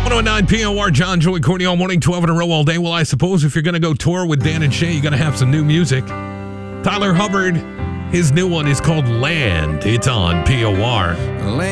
1019 POR, John, Joey, Courtney, all morning, 12 in a row all day. Well, I suppose if you're going to go tour with Dan and Shay, you got to have some new music. Tyler Hubbard, his new one is called Land. It's on POR.